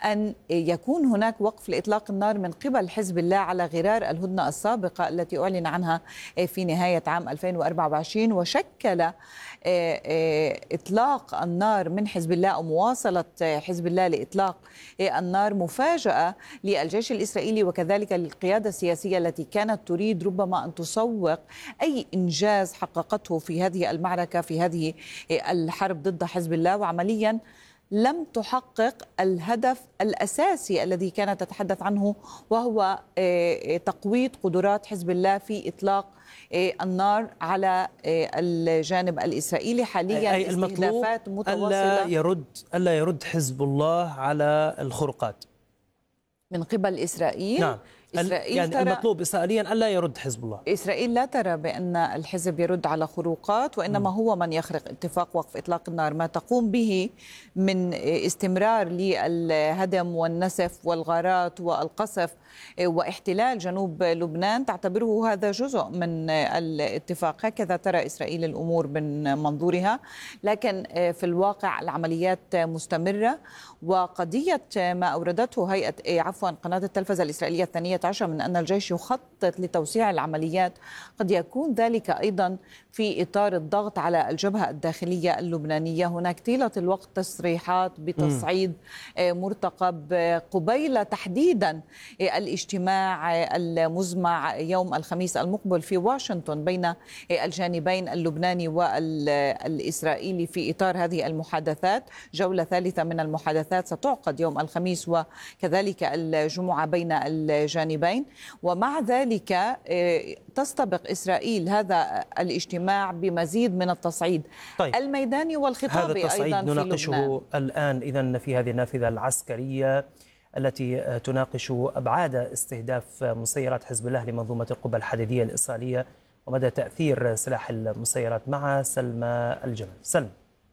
أن يكون هناك وقف لإطلاق النار من قبل حزب الله على غرار الهدنة السابقة التي أعلن عنها في نهاية عام 2024، وشكل إطلاق النار من حزب الله أو مواصلة حزب الله لإطلاق النار مفاجأة للجيش الإسرائيلي وكذلك للقيادة السياسية التي كانت تريد ربما أن تسوق أي إنجاز حققته في هذه المعركة، في هذه الحرب ضد حزب الله، وعمليا لم تحقق الهدف الأساسي الذي كانت تتحدث عنه، وهو تقويض قدرات حزب الله في إطلاق النار على الجانب الإسرائيلي. حاليا استهدافات متواصلة ألا يرد حزب الله على الخروقات من قبل إسرائيل. نعم. يعني المطلوب إسرائيليا ألا يرد حزب الله. إسرائيل لا ترى بأن الحزب يرد على خروقات، وإنما هو من يخرق اتفاق وقف إطلاق النار. ما تقوم به من استمرار للهدم والنسف والغارات والقصف واحتلال جنوب لبنان تعتبره هذا جزء من الاتفاق. هكذا ترى إسرائيل الأمور من منظورها، لكن في الواقع العمليات مستمرة. وقضية ما أوردته قناة التلفزة الإسرائيلية الثانية عشر من أن الجيش يخطط لتوسيع العمليات، قد يكون ذلك أيضا في إطار الضغط على الجبهة الداخلية اللبنانية. هناك طيلة الوقت تصريحات بتصعيد مرتقب قبيل تحديدا الاجتماع المزمع يوم الخميس المقبل في واشنطن بين الجانبين اللبناني والإسرائيلي في إطار هذه المحادثات. جولة ثالثة من المحادثات ستعقد يوم الخميس وكذلك الجمعة بين الجانبين، ومع ذلك تستبق إسرائيل هذا الاجتماع بمزيد من التصعيد الميداني والخطابي. هذا التصعيد أيضا نناقشه الآن إذن في هذه النافذة العسكرية التي تناقش أبعاد استهداف مسيرات حزب الله لمنظومة القبة الحديدية الإسرائيلية ومدى تأثير سلاح المسيرات. مع سلمى الجمل. سلمى،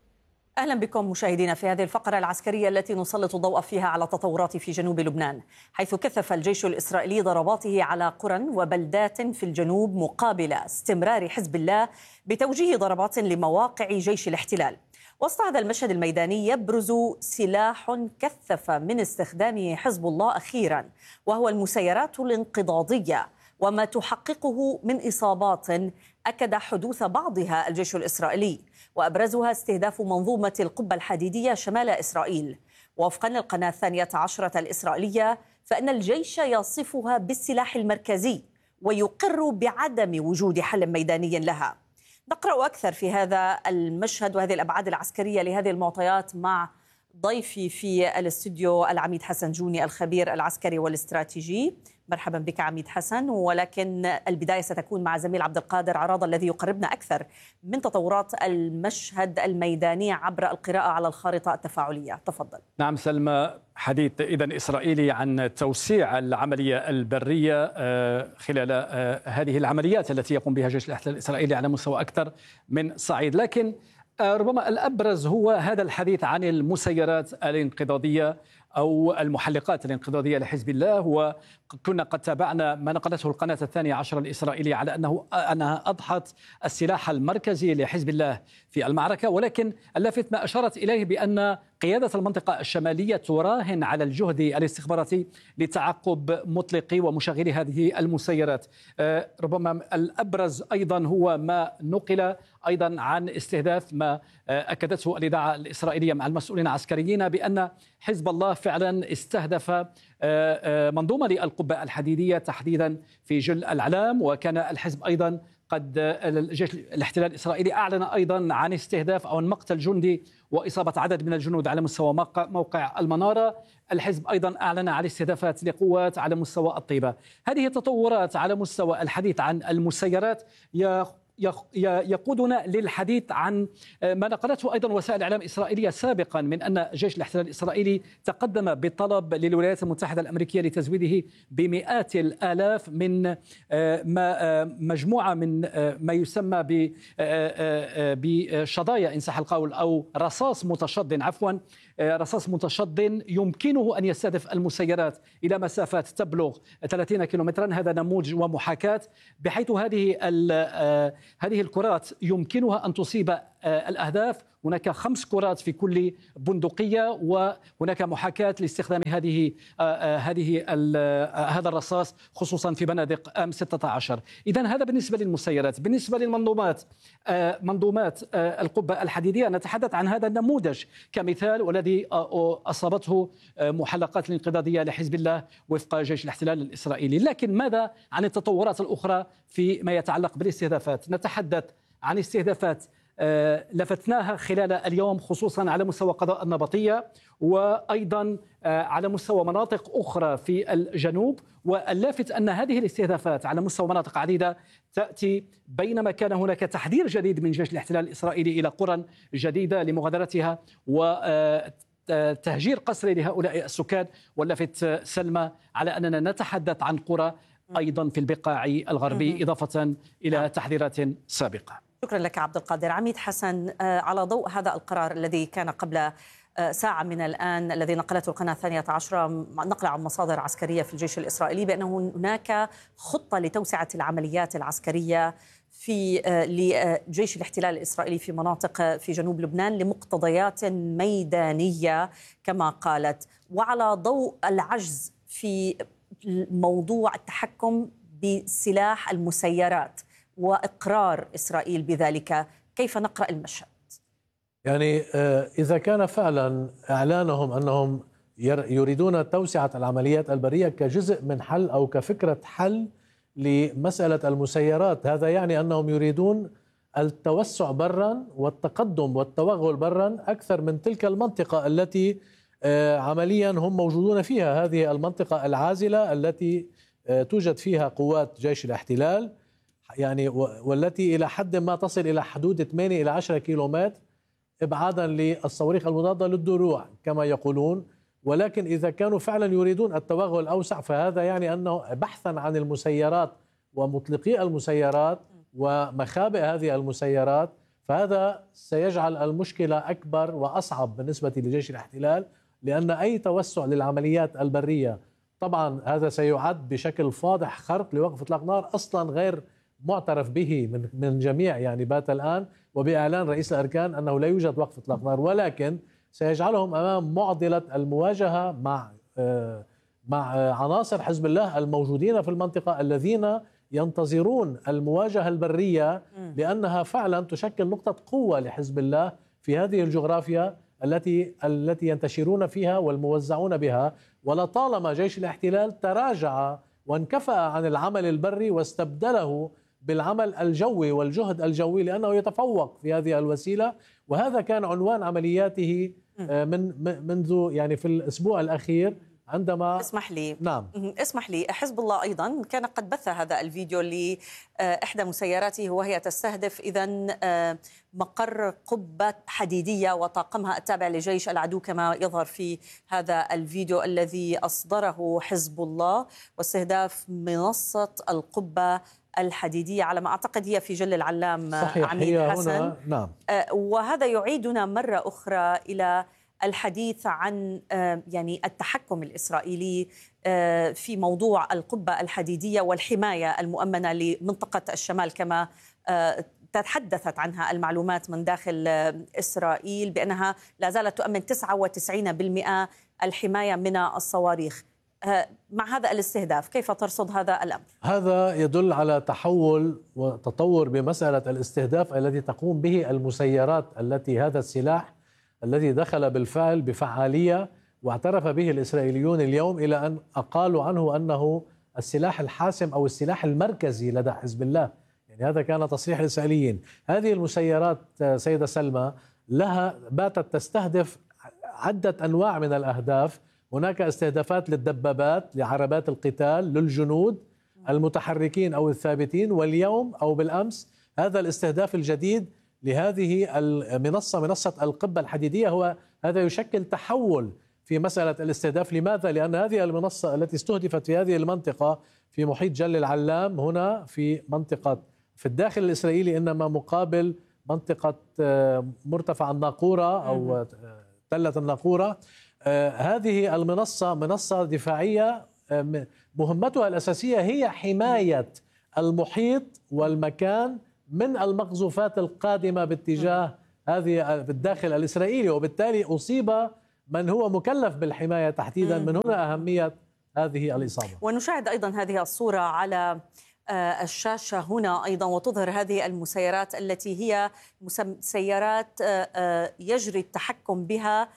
أهلا بكم مشاهدينا في هذه الفقرة العسكرية التي نسلط الضوء فيها على التطورات في جنوب لبنان، حيث كثف الجيش الإسرائيلي ضرباته على قرى وبلدات في الجنوب مقابل استمرار حزب الله بتوجيه ضربات لمواقع جيش الاحتلال. وسط هذا المشهد الميداني يبرز سلاح كثف من استخدامه حزب الله أخيرا، وهو المسيرات الانقضاضية، وما تحققه من إصابات أكد حدوث بعضها الجيش الإسرائيلي، وأبرزها استهداف منظومة القبة الحديدية شمال إسرائيل. وفقا للقناة الثانية عشرة الإسرائيلية فإن الجيش يصفها بالسلاح المركزي ويقر بعدم وجود حل ميداني لها. نقرأ أكثر في هذا المشهد وهذه الأبعاد العسكرية لهذه المعطيات مع ضيفي في الاستوديو العميد حسن جوني الخبير العسكري والاستراتيجي. مرحبا بك عميد حسن، ولكن البداية ستكون مع زميل عبد القادر عراض الذي يقربنا أكثر من تطورات المشهد الميداني عبر القراءة على الخارطة التفاعلية. تفضل. نعم سلمى، حديث إذن إسرائيلي عن توسيع العملية البرية خلال هذه العمليات التي يقوم بها جيش الاحتلال الإسرائيلي على مستوى أكثر من صعيد، لكن ربما الأبرز هو هذا الحديث عن المسيرات الانقضاضية أو المحلقات الانقضاضية لحزب الله. وكنا قد تابعنا ما نقلته القناة الثانية عشر الإسرائيلية على أنها أضحت السلاح المركزي لحزب الله في المعركة، ولكن اللافت ما أشارت إليه بأن قيادة المنطقة الشمالية تراهن على الجهد الاستخباراتي لتعقب مطلقي ومشغلي هذه المسيرات. ربما الأبرز أيضا هو ما نقل أيضا عن استهداف ما أكدته الإذاعة الإسرائيلية مع المسؤولين العسكريين بأن حزب الله فعلا استهدف منظومة للقبة الحديدية تحديدا في جل العلام. وكان الحزب أيضا قد الجيش الاحتلال الإسرائيلي أعلن أيضا عن استهداف أو مقتل جندي وإصابة عدد من الجنود على مستوى موقع المنارة. الحزب أيضا أعلن عن استهدافات لقوات على مستوى الطيبة. هذه التطورات على مستوى الحديث عن المسيرات يقودنا للحديث عن ما نقلته أيضا وسائل الإعلام الإسرائيلية سابقا من أن جيش الاحتلال الإسرائيلي تقدم بطلب للولايات المتحدة الأمريكية لتزويده بمئات الآلاف من مجموعة من ما يسمى بشظايا إن صح القول أو رصاص متشظ رصاص متشظ يمكنه أن يستهدف المسيرات إلى مسافات تبلغ 30 كيلومترا. هذا نموذج ومحاكاة بحيث هذه الكرات يمكنها أن تصيب الأهداف. هناك 5 كرات في كل بندقية، وهناك محاكاة لاستخدام هذا الرصاص خصوصا في بنادق M16. إذن هذا بالنسبة للمسيرات. بالنسبة للمنظومات، منظومات القبة الحديدية، نتحدث عن هذا النموذج كمثال، والذي أصابته محلقات الانقضاضية لحزب الله وفق جيش الاحتلال الإسرائيلي. لكن ماذا عن التطورات الأخرى فيما يتعلق بالاستهدافات؟ نتحدث عن استهدافات لفتناها خلال اليوم خصوصا على مستوى قضاء النبطية، وأيضا على مستوى مناطق أخرى في الجنوب. واللافت أن هذه الاستهدافات على مستوى مناطق عديدة تأتي بينما كان هناك تحذير جديد من جيش الاحتلال الإسرائيلي إلى قرى جديدة لمغادرتها وتهجير قسري لهؤلاء السكان. واللافت سلمى على أننا نتحدث عن قرى أيضا في البقاع الغربي، إضافة إلى تحذيرات سابقة. شكرا لك عبد القادر. عميد حسن، على ضوء هذا القرار الذي كان قبل ساعة من الآن، الذي نقلته القناة 12 نقل عن مصادر عسكرية في الجيش الإسرائيلي بأنه هناك خطة لتوسعة العمليات العسكرية في لجيش الاحتلال الإسرائيلي في مناطق في جنوب لبنان لمقتضيات ميدانية كما قالت، وعلى ضوء العجز في موضوع التحكم بسلاح المسيرات وإقرار إسرائيل بذلك، كيف نقرأ المشهد؟ يعني إذا كان فعلا إعلانهم أنهم يريدون توسعة العمليات البرية كجزء من حل أو كفكرة حل لمسألة المسيرات، هذا يعني أنهم يريدون التوسع برا والتقدم والتوغل برا أكثر من تلك المنطقة التي عمليا هم موجودون فيها، هذه المنطقة العازلة التي توجد فيها قوات جيش الاحتلال، يعني والتي إلى حد ما تصل إلى حدود 8 إلى 10 كيلومتر إبعادا للصواريخ المضادة للدروع كما يقولون. ولكن إذا كانوا فعلا يريدون التوغل الأوسع فهذا يعني أنه بحثا عن المسيرات ومطلقي المسيرات ومخابئ هذه المسيرات، فهذا سيجعل المشكلة أكبر وأصعب بالنسبة لجيش الاحتلال، لأن أي توسع للعمليات البرية طبعا هذا سيعد بشكل فاضح خرق لوقف إطلاق نار أصلا غير معترف به من جميع يعني بات الآن، وبإعلان رئيس الأركان أنه لا يوجد وقف إطلاق نار، ولكن سيجعلهم أمام معضلة المواجهة مع عناصر حزب الله الموجودين في المنطقة الذين ينتظرون المواجهة البرية، لأنها فعلا تشكل نقطة قوة لحزب الله في هذه الجغرافيا التي ينتشرون فيها والموزعون بها. ولطالما جيش الاحتلال تراجع وانكفأ عن العمل البري واستبدله بالعمل الجوي والجهد الجوي لأنه يتفوق في هذه الوسيلة، وهذا كان عنوان عملياته منذ يعني في الأسبوع الأخير عندما اسمح لي حزب الله أيضا كان قد بث هذا الفيديو لإحدى مسيراته وهي تستهدف إذن مقر قبة حديدية وطاقمها التابع لجيش العدو كما يظهر في هذا الفيديو الذي أصدره حزب الله، واستهداف منصة القبة الحديدية على ما أعتقد هي في جل العلام. صحيح، عميد حسن. نعم. وهذا يعيدنا مرة أخرى إلى الحديث عن يعني التحكم الإسرائيلي في موضوع القبة الحديدية والحماية المؤمنة لمنطقة الشمال كما تحدثت عنها المعلومات من داخل إسرائيل بأنها لا زالت تؤمن 99% الحماية من الصواريخ. مع هذا الاستهداف كيف ترصد هذا الأمر؟ هذا يدل على تحول وتطور بمسألة الاستهداف الذي تقوم به المسيرات، التي هذا السلاح الذي دخل بالفعل بفعالية واعترف به الإسرائيليون اليوم إلى أن أقالوا عنه أنه السلاح الحاسم أو السلاح المركزي لدى حزب الله. يعني هذا كان تصريح الإسرائيليين. هذه المسيرات سيدة سلمى باتت تستهدف عدة أنواع من الأهداف. هناك استهدافات للدبابات، لعربات القتال، للجنود المتحركين أو الثابتين، واليوم أو بالأمس هذا الاستهداف الجديد لهذه المنصة، منصة القبة الحديدية. هذا يشكل تحول في مسألة الاستهداف. لماذا؟ لأن هذه المنصة التي استهدفت في هذه المنطقة في محيط جل العلام هنا في منطقة في الداخل الإسرائيلي، إنما مقابل منطقة مرتفع الناقورة أو تلة الناقورة. هذه المنصة منصة دفاعية مهمتها الأساسية هي حماية المحيط والمكان من المقذوفات القادمة باتجاه هذه بالداخل الإسرائيلي، وبالتالي أصيب من هو مكلف بالحماية تحديدا. من هنا أهمية هذه الإصابة. ونشاهد أيضا هذه الصورة على الشاشة هنا أيضا، وتظهر هذه المسيرات التي هي سيارات يجري التحكم بها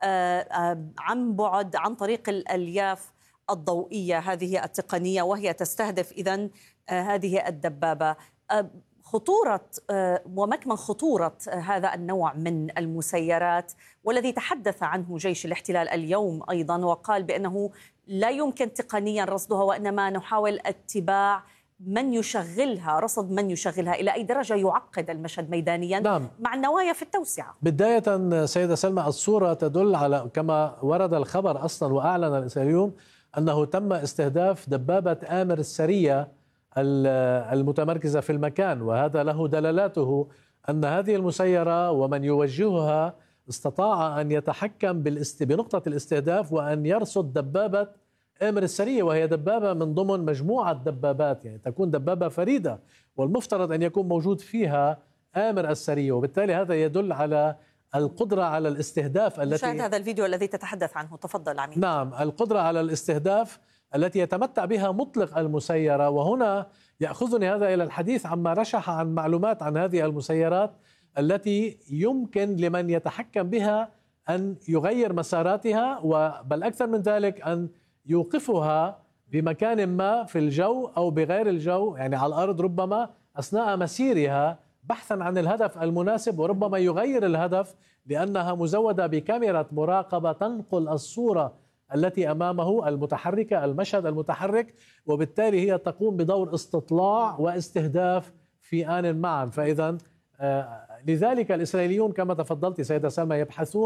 عن بعد عن طريق الألياف الضوئية هذه التقنية، وهي تستهدف إذن هذه الدبابة. خطورة ومكمن خطورة هذا النوع من المسيرات، والذي تحدث عنه جيش الاحتلال اليوم أيضا، وقال بأنه لا يمكن تقنيا رصدها، وإنما نحاول اتباع من يشغلها، رصد من يشغلها. إلى أي درجة يعقد المشهد ميدانيا؟ نعم. مع النوايا في التوسعة. بداية سيدة سلمى، الصورة تدل على كما ورد الخبر أصلا وأعلن الإسرائيليون أنه تم استهداف دبابة آمر السرية المتمركزة في المكان، وهذا له دلالاته أن هذه المسيرة ومن يوجهها استطاع أن يتحكم بنقطة الاستهداف وأن يرصد دبابة آمر السرية، وهي دبابة من ضمن مجموعة دبابات، يعني تكون دبابة فريدة والمفترض أن يكون موجود فيها آمر السرية، وبالتالي هذا يدل على القدرة على الاستهداف التي شاهد هذا الفيديو الذي تتحدث عنه. تفضل عميد. نعم، القدرة على الاستهداف التي يتمتع بها مطلق المسيرة. وهنا يأخذني هذا إلى الحديث عما رشح عن معلومات عن هذه المسيرات التي يمكن لمن يتحكم بها أن يغير مساراتها، بل أكثر من ذلك أن يوقفها بمكان ما في الجو أو بغير الجو، يعني على الأرض ربما أثناء مسيرها، بحثا عن الهدف المناسب، وربما يغير الهدف لأنها مزودة بكاميرا مراقبة تنقل الصورة التي أمامه المتحركة، المشهد المتحرك، وبالتالي هي تقوم بدور استطلاع واستهداف في آن معا. فإذا لذلك الإسرائيليون كما تفضلت سيدة سلمى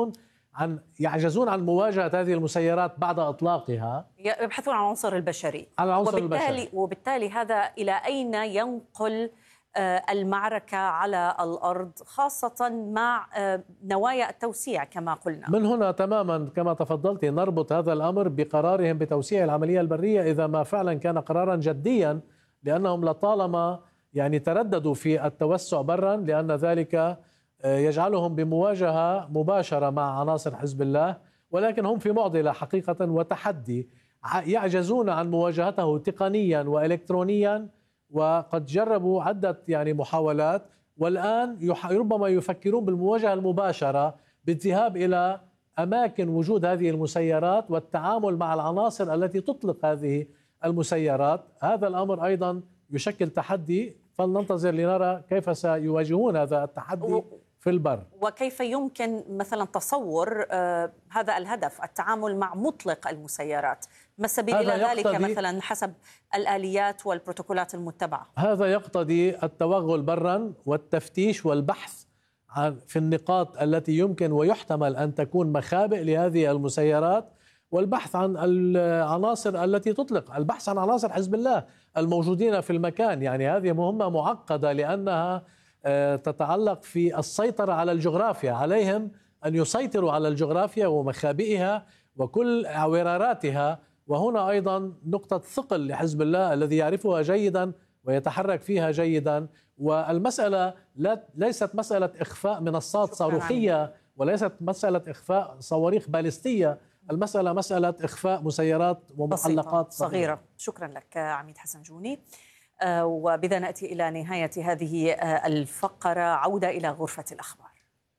يعجزون عن مواجهة هذه المسيرات بعد إطلاقها، يبحثون عن العنصر البشري. وبالتالي هذا إلى أين ينقل المعركة على الأرض، خاصة مع نوايا التوسيع كما قلنا؟ من هنا تماما كما تفضلت نربط هذا الأمر بقرارهم بتوسيع العملية البرية، إذا ما فعلا كان قرارا جديا، لأنهم لطالما يعني ترددوا في التوسع برا، لأن ذلك يجعلهم بمواجهة مباشرة مع عناصر حزب الله، ولكن هم في معضلة حقيقة وتحدي يعجزون عن مواجهته تقنيا وإلكترونيا، وقد جربوا عدة يعني محاولات، والآن ربما يفكرون بالمواجهة المباشرة بالذهاب إلى أماكن وجود هذه المسيرات والتعامل مع العناصر التي تطلق هذه المسيرات. هذا الأمر أيضا يشكل تحدي، فلننتظر لنرى كيف سيواجهون هذا التحدي في البر، وكيف يمكن مثلا تصور هذا الهدف، التعامل مع مطلق المسيرات. ما السبيل إلى ذلك مثلا حسب الآليات والبروتوكولات المتبعة؟ هذا يقتضي التوغل برا والتفتيش والبحث في النقاط التي يمكن ويحتمل أن تكون مخابئ لهذه المسيرات، والبحث عن العناصر التي تطلق، البحث عن عناصر حزب الله الموجودين في المكان. يعني هذه مهمة معقدة لأنها تتعلق في السيطرة على الجغرافيا، عليهم أن يسيطروا على الجغرافيا ومخابئها وكل اعوراراتها، وهنا أيضا نقطة ثقل لحزب الله الذي يعرفها جيدا ويتحرك فيها جيدا. والمسألة ليست مسألة إخفاء منصات صاروخية، وليست مسألة إخفاء صواريخ باليستية، المسألة مسألة إخفاء مسيرات ومعلقات صغيرة. شكرا لك عميد حسن جوني. وبذا نأتي إلى نهاية هذه الفقرة. عودة إلى غرفة الأخبار.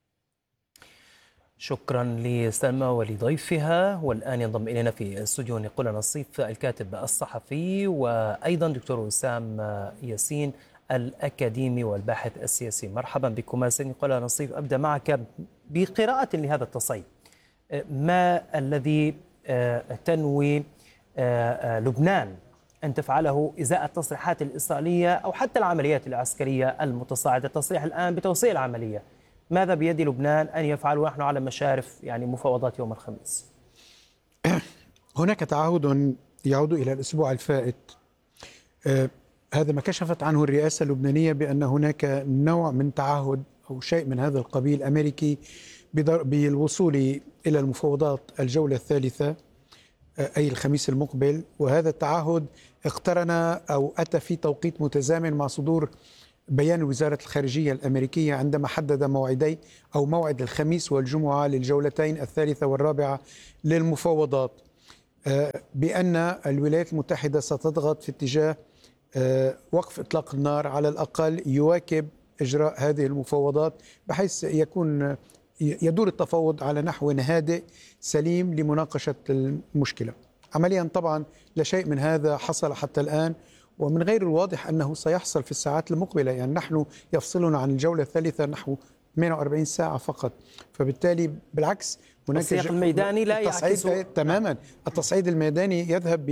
شكرا لسلمى ولضيفها. والآن ينضم إلينا في الاستوديو نقول نصيف الكاتب الصحفي، وأيضا دكتور وسام ياسين الأكاديمي والباحث السياسي. مرحبا بكما سيد نقول نصيف. أبدأ معك بقراءة لهذا التصعيد. ما الذي تنوي لبنان أن تفعله إزاء التصريحات الإسرائيلية أو حتى العمليات العسكرية المتصاعدة؟ التصريح الآن بتوسيع العملية، ماذا بيد لبنان أن يفعل ونحن على مشارف يعني مفاوضات يوم الخميس؟ هناك تعهد يعود إلى الأسبوع الفائت، هذا ما كشفت عنه الرئاسة اللبنانية، بأن هناك نوع من تعهد أو شيء من هذا القبيل أمريكي بالوصول إلى المفاوضات الجولة الثالثة أي الخميس المقبل. وهذا التعهد اقترن أو أتى في توقيت متزامن مع صدور بيان وزارة الخارجية الأمريكية عندما حدد موعدي أو موعد الخميس والجمعة للجولتين الثالثة والرابعة للمفاوضات، بأن الولايات المتحدة ستضغط في اتجاه وقف إطلاق النار على الأقل يواكب إجراء هذه المفاوضات، بحيث يدور التفاوض على نحو هادئ سليم لمناقشة المشكلة. عمليا طبعا لا شيء من هذا حصل حتى الآن، ومن غير الواضح أنه سيحصل في الساعات المقبلة. يعني نحن يفصلنا عن الجولة الثالثة نحو 48 ساعة فقط، فبالتالي بالعكس هناك السياق الميداني لا يعكس تماما. التصعيد الميداني يذهب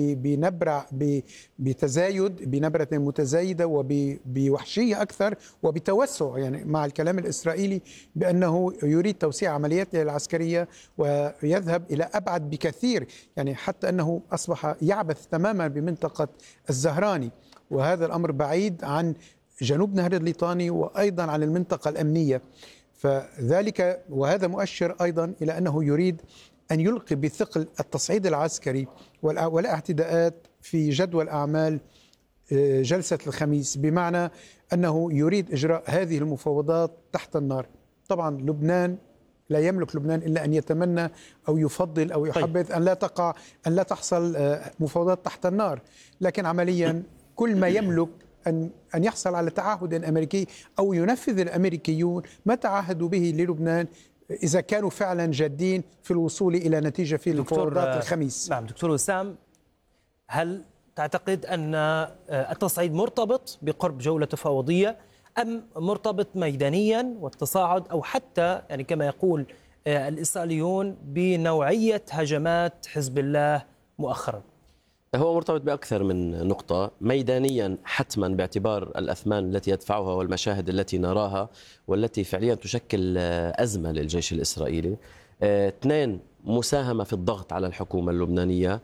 بنبرة متزايدة وبوحشية أكثر وبتوسع، يعني مع الكلام الإسرائيلي بأنه يريد توسيع عملياته العسكرية ويذهب إلى أبعد بكثير، يعني حتى أنه أصبح يعبث تماما بمنطقة الزهراني، وهذا الأمر بعيد عن جنوب نهر الليطاني وأيضا عن المنطقة الأمنية. فذلك وهذا مؤشر أيضا إلى أنه يريد أن يلقي بثقل التصعيد العسكري والاعتداءات في جدول أعمال جلسة الخميس، بمعنى أنه يريد إجراء هذه المفاوضات تحت النار. طبعا لبنان لا يملك لبنان إلا أن يتمنى أو يفضل أو يحبذ أن لا تحصل مفاوضات تحت النار، لكن عمليا كل ما يملك أن يحصل على تعهد أمريكي أو ينفذ الأمريكيون ما تعهدوا به للبنان إذا كانوا فعلا جادين في الوصول إلى نتيجة في المفاوضات الخميس. نعم دكتور وسام، هل تعتقد أن التصعيد مرتبط بقرب جولة تفاوضية أم مرتبط ميدانيا والتصاعد، أو حتى يعني كما يقول الإسرائيليون بنوعية هجمات حزب الله مؤخرا؟ هو مرتبط بأكثر من نقطة. ميدانيا حتما باعتبار الأثمان التي يدفعها والمشاهد التي نراها والتي فعليا تشكل أزمة للجيش الإسرائيلي. 2 مساهمة في الضغط على الحكومة اللبنانية.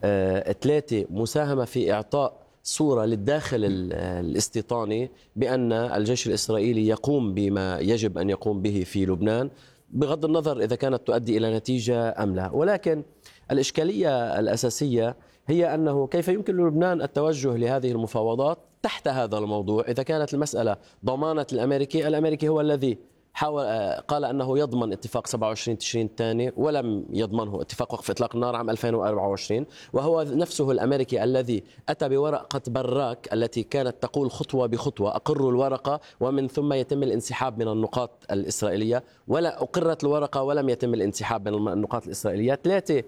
3 مساهمة في إعطاء صورة للداخل الاستيطاني بأن الجيش الإسرائيلي يقوم بما يجب أن يقوم به في لبنان، بغض النظر إذا كانت تؤدي إلى نتيجة أم لا. ولكن الإشكالية الأساسية هي أنه كيف يمكن للبنان التوجه لهذه المفاوضات تحت هذا الموضوع إذا كانت المسألة ضمانة الأمريكي هو الذي قال أنه يضمن اتفاق 27 تشرين الثاني ولم يضمنه اتفاق وقف إطلاق النار عام 2024، وهو نفسه الأمريكي الذي أتى بورقة براك التي كانت تقول خطوة بخطوة أقروا الورقة ومن ثم يتم الانسحاب من النقاط الإسرائيلية، ولا أقرت الورقة ولم يتم الانسحاب من النقاط الإسرائيلية. 3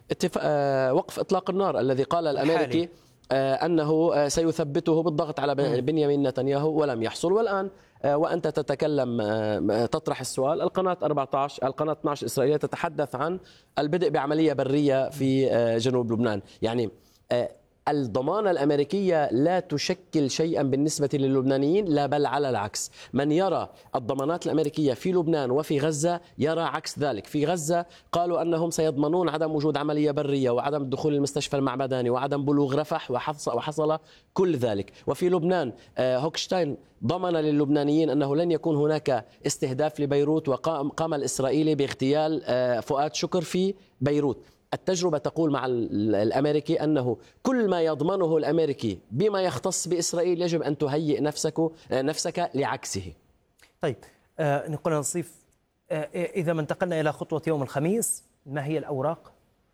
وقف إطلاق النار الذي قال الأمريكي أنه سيثبته بالضغط على بنيامين نتنياهو ولم يحصل. والآن وأنت تتكلم تطرح السؤال، القناة 12 الإسرائيلية تتحدث عن البدء بعملية برية في جنوب لبنان. يعني الضمانة الأمريكية لا تشكل شيئا بالنسبة للبنانيين، لا بل على العكس. من يرى الضمانات الأمريكية في لبنان وفي غزة يرى عكس ذلك. في غزة قالوا أنهم سيضمنون عدم وجود عملية برية وعدم دخول المستشفى المعمداني وعدم بلوغ رفح، وحصل كل ذلك. وفي لبنان هوكشتاين ضمن للبنانيين أنه لن يكون هناك استهداف لبيروت، وقام الإسرائيلي باغتيال فؤاد شكر في بيروت. التجربة تقول مع الأمريكي أنه كل ما يضمنه الأمريكي بما يختص بإسرائيل يجب أن تهيئ نفسك لعكسه. طيب نقول نصيف، إذا ما انتقلنا إلى خطوة يوم الخميس، ما هي الأوراق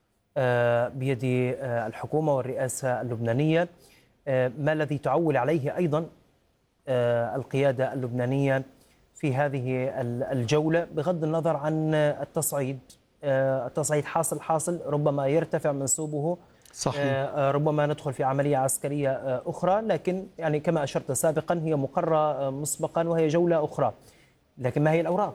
بيد الحكومة والرئاسة اللبنانية؟ ما الذي تعول عليه أيضا القيادة اللبنانية في هذه الجولة، بغض النظر عن التصعيد حاصل ربما يرتفع منسوبه، صحيح. ربما ندخل في عملية عسكرية أخرى، لكن يعني كما أشرت سابقا هي مقررة مسبقا وهي جولة أخرى. لكن ما هي الأوراق؟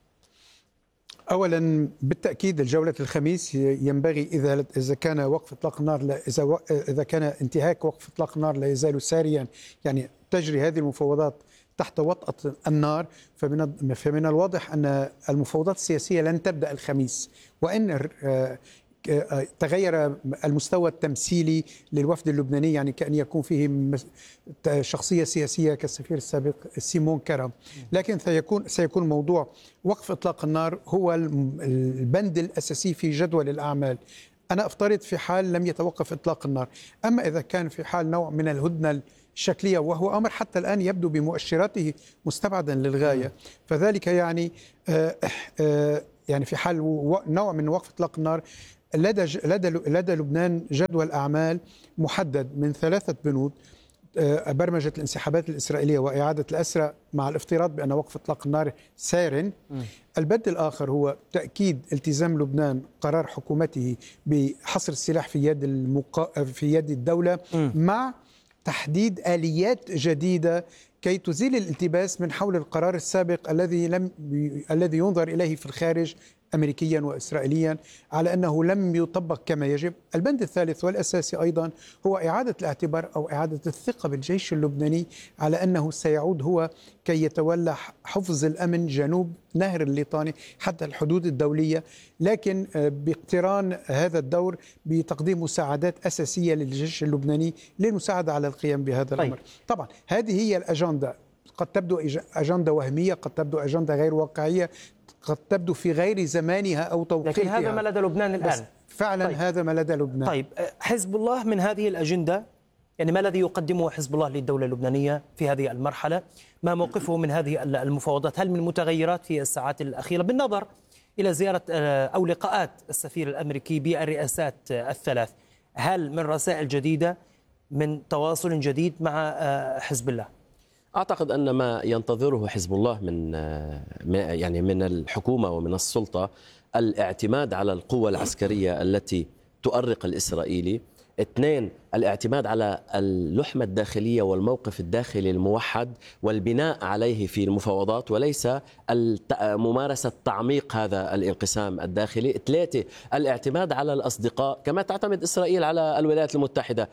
أولا بالتأكيد الجولة الخميس ينبغي إذا كان وقف إطلاق النار إذا كان انتهاك وقف إطلاق النار لا يزال ساريا، يعني تجري هذه المفاوضات تحت وطأة النار، فمن الواضح أن المفاوضات السياسية لن تبدأ الخميس، وإن تغير المستوى التمثيلي للوفد اللبناني، يعني كأن يكون فيه شخصية سياسية كالسفير السابق سيمون كرم، لكن سيكون موضوع وقف إطلاق النار هو البند الأساسي في جدول الأعمال. أنا أفترض في حال لم يتوقف إطلاق النار. أما إذا كان في حال نوع من الهدنة شكلية، وهو أمر حتى الآن يبدو بمؤشراته مستبعدا للغاية. فذلك يعني يعني في حال نوع من وقف إطلاق النار لدى لبنان جدول أعمال محدد من 3 بنود: برمجة الانسحابات الإسرائيلية وإعادة الأسرى مع الافتراض بأن وقف إطلاق النار سار. البند الآخر هو تأكيد التزام لبنان قرار حكومته بحصر السلاح في يد الدولة، مع تحديد آليات جديدة كي تزيل الالتباس من حول القرار السابق الذي ينظر إليه في الخارج أمريكيا وإسرائيليا على أنه لم يطبق كما يجب. البند الثالث والأساسي أيضا هو إعادة الاعتبار أو إعادة الثقة بالجيش اللبناني على أنه سيعود هو كي يتولى حفظ الأمن جنوب نهر الليطاني حتى الحدود الدولية، لكن باقتران هذا الدور بتقديم مساعدات أساسية للجيش اللبناني للمساعدة على القيام بهذا الأمر. طبعا هذه هي الأجندة، قد تبدو أجندة وهمية، قد تبدو أجندة غير واقعية، قد تبدو في غير زمانها أو توقيتها، لكن هذا ما لدى لبنان الآن. فعلا طيب. هذا ما لدى لبنان. طيب حزب الله من هذه الأجندة، يعني ما الذي يقدمه حزب الله للدولة اللبنانية في هذه المرحلة؟ ما موقفه من هذه المفاوضات؟ هل من متغيرات في الساعات الأخيرة بالنظر إلى زيارة أو لقاءات السفير الأمريكي بالرئاسات الثلاث؟ هل من رسائل جديدة، من تواصل جديد مع حزب الله؟ أعتقد أن ما ينتظره حزب الله من الحكومة ومن السلطة الاعتماد على القوة العسكرية التي تؤرق الإسرائيلي. 2 الاعتماد على اللحمة الداخلية والموقف الداخلي الموحد والبناء عليه في المفاوضات، وليس ممارسة تعميق هذا الانقسام الداخلي. 3 الاعتماد على الأصدقاء كما تعتمد إسرائيل على الولايات المتحدة.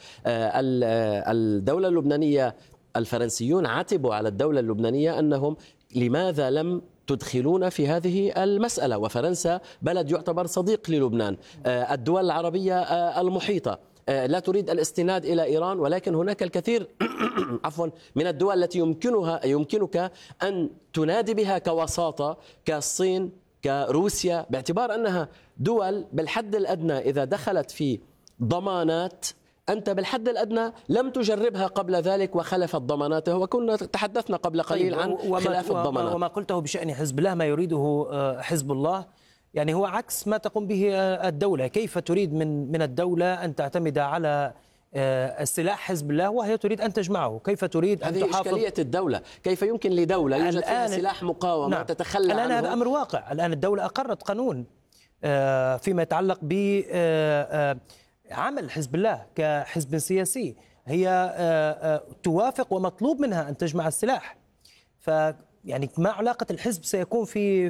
الدولة اللبنانية، الفرنسيون عاتبوا على الدولة اللبنانية أنهم لماذا لم تدخلون في هذه المسألة، وفرنسا بلد يعتبر صديق للبنان. الدول العربية المحيطة لا تريد الاستناد إلى إيران، ولكن هناك الكثير من الدول التي يمكنك أن تنادي بها كوساطة، كالصين، كروسيا، باعتبار أنها دول بالحد الأدنى إذا دخلت في ضمانات أنت بالحد الأدنى لم تجربها قبل ذلك وخلفت ضماناته، وكنا تحدثنا قبل قليل عن خلاف الضمانات. وما قلته بشأن حزب الله، ما يريده حزب الله يعني هو عكس ما تقوم به الدولة. كيف تريد من الدولة أن تعتمد على السلاح حزب الله وهي تريد أن تجمعه؟ كيف تريد أن تحافظ؟ هذه إشكالية الدولة. كيف يمكن لدولة يوجد فيها سلاح مقاومة نعم. تتخلى الآن عنه؟ هذا أمر واقع. الآن الدولة أقرت قانون فيما يتعلق ب عمل حزب الله كحزب سياسي، هي توافق ومطلوب منها أن تجمع السلاح. فيعني ما علاقة الحزب سيكون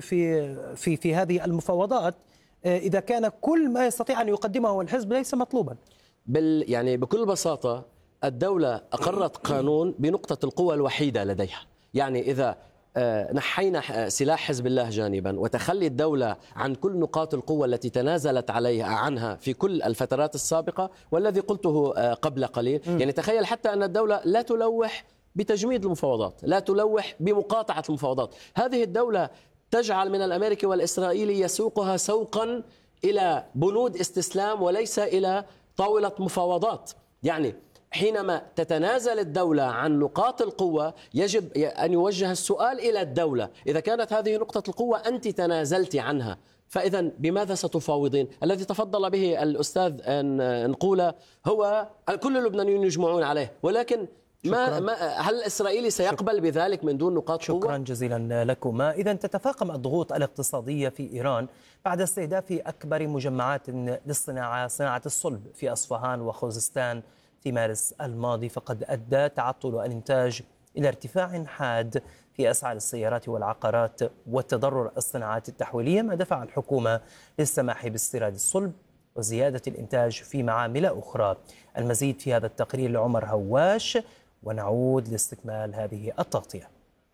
في هذه المفاوضات إذا كان كل ما يستطيع أن يقدمه الحزب ليس مطلوبا؟ يعني بكل بساطة الدولة أقرت قانون بنقطة القوة الوحيدة لديها. يعني إذا نحينا سلاح حزب الله جانبا وتخلي الدولة عن كل نقاط القوة التي تنازلت عنها في كل الفترات السابقة، والذي قلته قبل قليل، يعني تخيل حتى أن الدولة لا تلوح بتجميد المفاوضات، لا تلوح بمقاطعة المفاوضات. هذه الدولة تجعل من الأمريكي والإسرائيلي يسوقها سوقا إلى بنود استسلام وليس إلى طاولة مفاوضات. يعني حينما تتنازل الدولة عن نقاط القوة يجب أن يوجه السؤال إلى الدولة: إذا كانت هذه نقطة القوة أنت تنازلت عنها، فإذا بماذا ستفاوضين؟ الذي تفضل به الأستاذ نقولة هو كل اللبنانيين يجمعون عليه، ولكن هل الإسرائيلي سيقبل بذلك من دون نقاط قوة؟ شكرا جزيلا لكما. إذا تتفاقم الضغوط الاقتصادية في إيران بعد استهداف أكبر مجمعات للصناعة، صناعة الصلب في أصفهان وخوزستان في مارس الماضي، فقد أدى تعطل الإنتاج إلى ارتفاع حاد في أسعار السيارات والعقارات وتضرر الصناعات التحويلية، ما دفع الحكومة للسماح باستيراد الصلب وزيادة الإنتاج في معامل أخرى. المزيد في هذا التقرير لعمر هواش، ونعود لاستكمال هذه التغطية.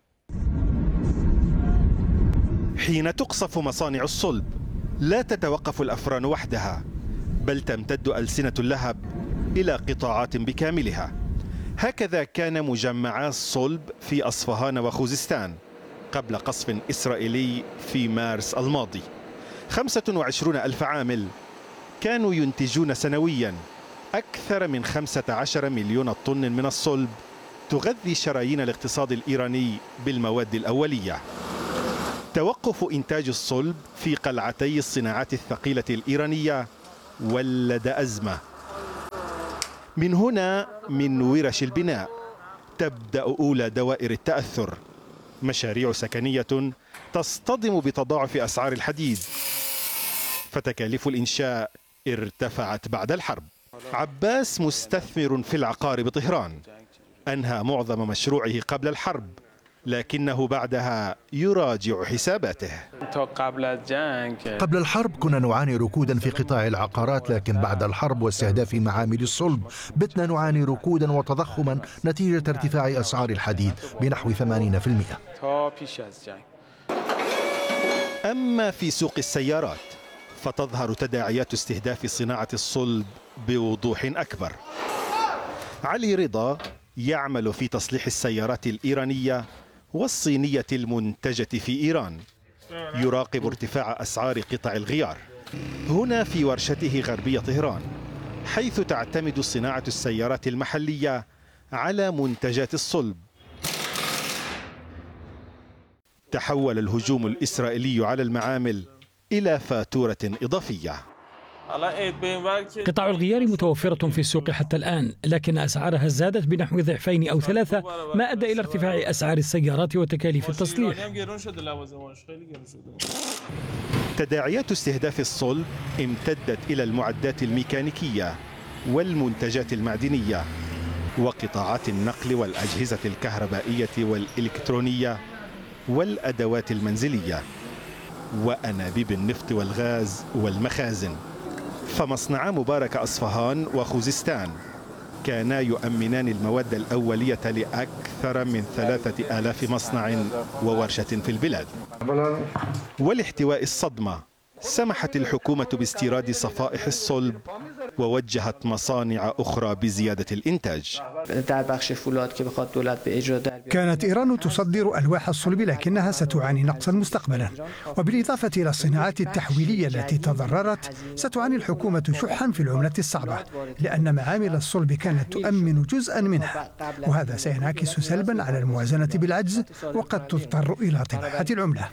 حين تقصف مصانع الصلب لا تتوقف الأفران وحدها، بل تمتد ألسنة اللهب إلى قطاعات بكاملها. هكذا كان مجمعا الصلب في أصفهان وخوزستان قبل قصف إسرائيلي في مارس الماضي. 25,000 عامل كانوا ينتجون سنويا أكثر من 15 مليون طن من الصلب تغذي شرايين الاقتصاد الإيراني بالمواد الأولية. توقف إنتاج الصلب في قلعتي الصناعات الثقيلة الإيرانية ولد أزمة. من هنا من ورش البناء تبدأ أولى دوائر التأثر. مشاريع سكنية تصطدم بتضاعف أسعار الحديد، فتكاليف الإنشاء ارتفعت بعد الحرب. عباس مستثمر في العقار بطهران، أنهى معظم مشروعه قبل الحرب، لكنه بعدها يراجع حساباته. قبل الحرب كنا نعاني ركودا في قطاع العقارات، لكن بعد الحرب واستهداف معامل الصلب بتنا نعاني ركودا وتضخما نتيجة ارتفاع أسعار الحديد بنحو 80%. أما في سوق السيارات فتظهر تداعيات استهداف صناعة الصلب بوضوح أكبر. علي رضا يعمل في تصليح السيارات الإيرانية والصينية المنتجة في إيران، يراقب ارتفاع أسعار قطع الغيار هنا في ورشته غربية طهران، حيث تعتمد صناعة السيارات المحلية على منتجات الصلب. تحول الهجوم الإسرائيلي على المعامل إلى فاتورة إضافية. قطع الغيار متوفرة في السوق حتى الآن، لكن أسعارها زادت بنحو ضعفين أو ثلاثة، ما أدى إلى ارتفاع أسعار السيارات وتكاليف التصليح. تداعيات استهداف الصلب امتدت إلى المعدات الميكانيكية والمنتجات المعدنية وقطاعات النقل والأجهزة الكهربائية والإلكترونية والأدوات المنزلية وأنابيب النفط والغاز والمخازن. فمصنعا مبارك أصفهان وخوزستان كانا يؤمنان المواد الأولية لأكثر من 3000 مصنع وورشة في البلاد. ولاحتواء الصدمة سمحت الحكومة باستيراد صفائح الصلب ووجهت مصانع أخرى بزيادة الإنتاج. كانت إيران تصدر ألواح الصلب، لكنها ستعاني نقصا مستقبلا، وبالإضافة إلى الصناعات التحويلية التي تضررت ستعاني الحكومة شحا في العملة الصعبة، لأن معامل الصلب كانت تؤمن جزءا منها، وهذا سينعكس سلبا على الموازنة بالعجز، وقد تضطر إلى طباعة العملة.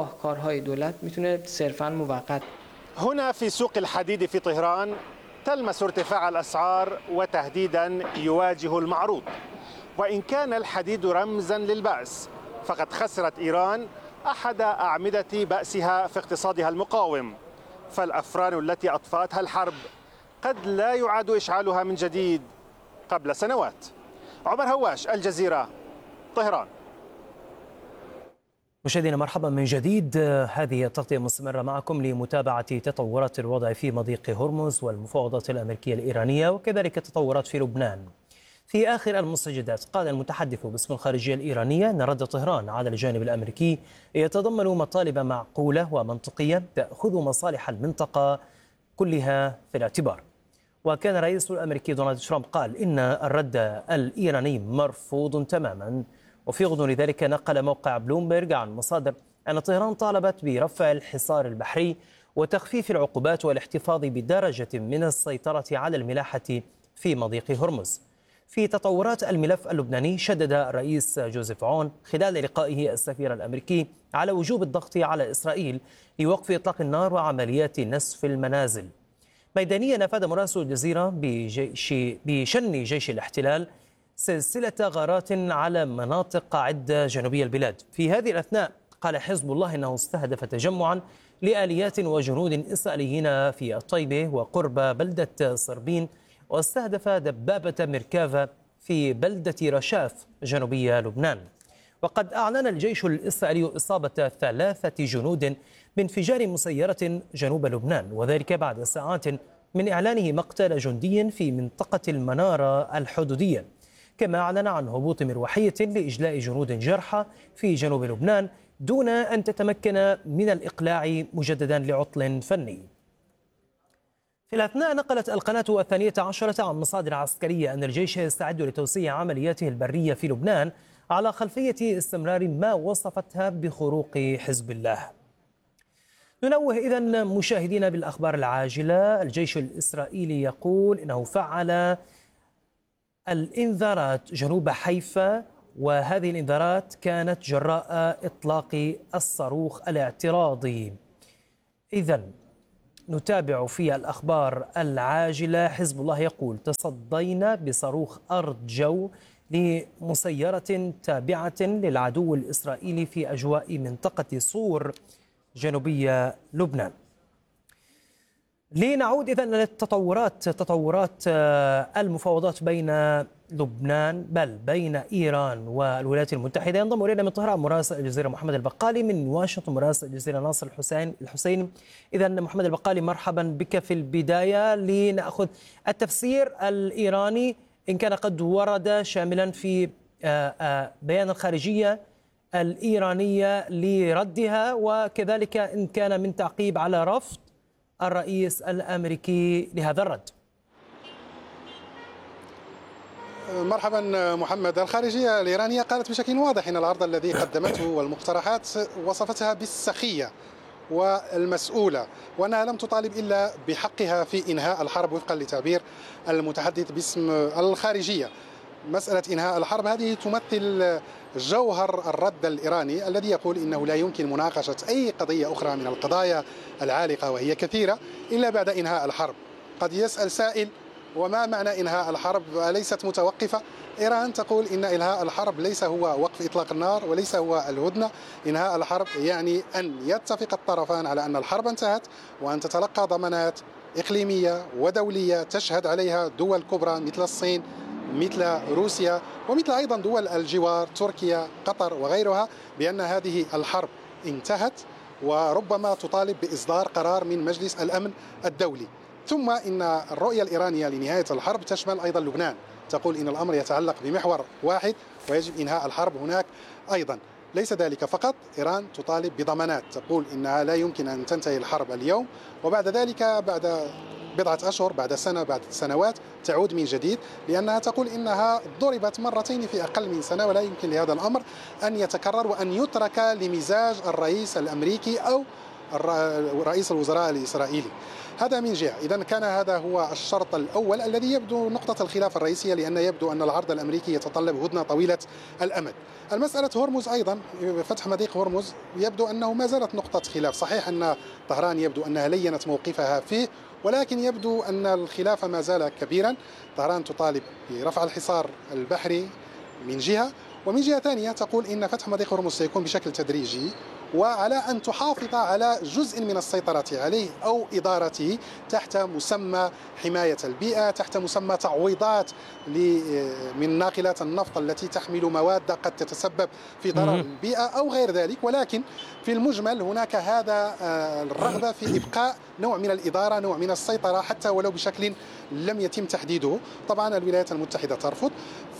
هنا في سوق الحديد في طهران تلمس ارتفاع الأسعار وتهديدا يواجه المعروض. وإن كان الحديد رمزا للبأس، فقد خسرت إيران أحد أعمدة بأسها في اقتصادها المقاوم، فالأفران التي أطفأتها الحرب قد لا يعاد إشعالها من جديد قبل سنوات. عمر هواش، الجزيرة، طهران. مشاهدينا مرحبا من جديد. هذه التغطية مستمرة معكم لمتابعة تطورات الوضع في مضيق هرمز والمفاوضات الأمريكية الإيرانية، وكذلك التطورات في لبنان. في آخر المستجدات قال المتحدث باسم الخارجية الإيرانية أن رد طهران على الجانب الأمريكي يتضمن مطالب معقولة ومنطقية تأخذ مصالح المنطقة كلها في الاعتبار. وكان الرئيس الأمريكي دونالد ترامب قال إن الرد الإيراني مرفوض تماما. وفي غضون ذلك نقل موقع بلومبرج عن مصادر أن طهران طالبت برفع الحصار البحري وتخفيف العقوبات والاحتفاظ بدرجة من السيطرة على الملاحة في مضيق هرمز. في تطورات الملف اللبناني شدد الرئيس جوزيف عون خلال لقائه السفير الأمريكي على وجوب الضغط على إسرائيل لوقف إطلاق النار وعمليات نسف المنازل. ميدانيا نفذ مراسل الجزيرة بشن جيش الاحتلال سلسلة غارات على مناطق عدة جنوبية البلاد. في هذه الأثناء قال حزب الله أنه استهدف تجمعا لآليات وجنود إسرائيليين في الطيبة وقرب بلدة صربين، واستهدف دبابة ميركافا في بلدة رشاف جنوبية لبنان. وقد أعلن الجيش الإسرائيلي إصابة 3 جنود بانفجار مسيرة جنوب لبنان، وذلك بعد ساعات من إعلانه مقتل جندي في منطقة المنارة الحدودية. كما أعلن عن هبوط مروحية لإجلاء جنود جرحى في جنوب لبنان دون أن تتمكن من الإقلاع مجددا لعطل فني. في الأثناء نقلت القناة 12 عن مصادر عسكرية أن الجيش يستعد لتوسيع عملياته البرية في لبنان على خلفية استمرار ما وصفتها بخروق حزب الله. ننوه إذن مشاهدينا بالأخبار العاجلة. الجيش الإسرائيلي يقول إنه فعل الإنذارات جنوب حيفا، وهذه الإنذارات كانت جراء إطلاق الصاروخ الاعتراضي. إذن نتابع في الأخبار العاجلة. حزب الله يقول تصدينا بصاروخ أرض جو لمسيرة تابعة للعدو الإسرائيلي في أجواء منطقة صور جنوبية لبنان. لنعود إذن للتطورات، تطورات المفاوضات بين لبنان بل بين إيران والولايات المتحدة. ينضم إلينا من طهران مراسل الجزيرة محمد البقالي، من واشنطن مراسل الجزيرة ناصر الحسين. إذن محمد البقالي، مرحبا بك. في البداية لنأخذ التفسير الإيراني إن كان قد ورد شاملا في بيان الخارجية الإيرانية لردها، وكذلك إن كان من تعقيب على رفض الرئيس الأمريكي لهذا الرد. مرحبا محمد. الخارجية الإيرانية قالت بشكل واضح أن العرض الذي قدمته والمقترحات وصفتها بالسخية والمسؤولة، وأنها لم تطالب إلا بحقها في إنهاء الحرب وفقا لتعبير المتحدث باسم الخارجية. مسألة إنهاء الحرب هذه تمثل جوهر الرد الإيراني الذي يقول إنه لا يمكن مناقشة أي قضية أخرى من القضايا العالقة وهي كثيرة إلا بعد إنهاء الحرب. قد يسأل سائل: وما معنى إنهاء الحرب؟ أليست متوقفة؟ إيران تقول إن إنهاء الحرب ليس هو وقف إطلاق النار وليس هو الهدنة. إنهاء الحرب يعني أن يتفق الطرفان على أن الحرب انتهت، وأن تتلقى ضمانات إقليمية ودولية تشهد عليها دول كبرى مثل الصين، مثل روسيا، ومثل أيضا دول الجوار تركيا، قطر وغيرها، بأن هذه الحرب انتهت، وربما تطالب بإصدار قرار من مجلس الأمن الدولي. ثم إن الرؤية الإيرانية لنهاية الحرب تشمل أيضا لبنان، تقول إن الأمر يتعلق بمحور واحد ويجب إنهاء الحرب هناك أيضا. ليس ذلك فقط، إيران تطالب بضمانات، تقول إنها لا يمكن أن تنتهي الحرب اليوم، وبعد ذلك بعد بضعة أشهر، بعد سنة، بعد سنوات تعود من جديد، لأنها تقول إنها ضربت مرتين في أقل من سنة، ولا يمكن لهذا الأمر أن يتكرر وأن يترك لمزاج الرئيس الأمريكي أو رئيس الوزراء الإسرائيلي. هذا من جهة. إذا كان هذا هو الشرط الأول الذي يبدو نقطة الخلاف الرئيسية، لأن يبدو أن العرض الأمريكي يتطلب هدنة طويلة الأمد. المسألة هرمز أيضا، فتح مضيق هرمز، يبدو أنه ما زالت نقطة خلاف. صحيح أن طهران يبدو أنها لينت موقفها فيه، ولكن يبدو أن الخلاف ما زال كبيرا. طهران تطالب برفع الحصار البحري من جهة، ومن جهة ثانية تقول إن فتح مضيق هرمز سيكون بشكل تدريجي، وعلى أن تحافظ على جزء من السيطرة عليه أو إدارته تحت مسمى حماية البيئة، تحت مسمى تعويضات من ناقلات النفط التي تحمل مواد قد تتسبب في ضرر البيئة أو غير ذلك. ولكن في المجمل هناك هذا الرغبة في إبقاء نوع من الإدارة، نوع من السيطرة، حتى ولو بشكل لم يتم تحديده. طبعا الولايات المتحدة ترفض.